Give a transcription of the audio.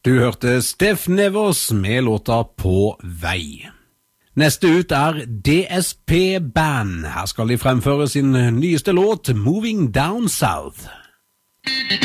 Du hørte Steff Nevers med låta På vei. Neste ut DSP Band. Her skal de fremføre sin nyeste låt Moving Down South.